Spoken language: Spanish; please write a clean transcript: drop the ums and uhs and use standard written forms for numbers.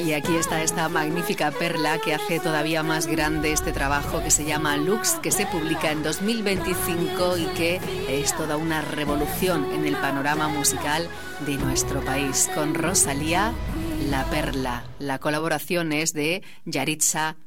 Y aquí está esta magnífica perla que hace todavía más grande este trabajo, que se llama Lux, que se publica en 2025 y que es toda una revolución en el panorama musical de nuestro país. Con Rosalía, La Perla. La colaboración es de Yaritza